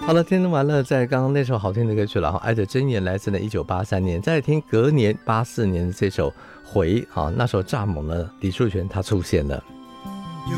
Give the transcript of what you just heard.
好了，听完了在刚刚那首好听的歌曲了，爱的箴言来自呢1983年，再听隔年84年的这首回，那时候蚱蜢呢李树泉他出现了。